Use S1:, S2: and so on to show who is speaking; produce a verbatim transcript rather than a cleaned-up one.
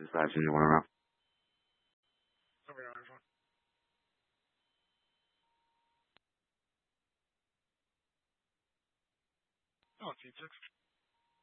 S1: 第三星期晚上。
S2: 这么有人说，到底这个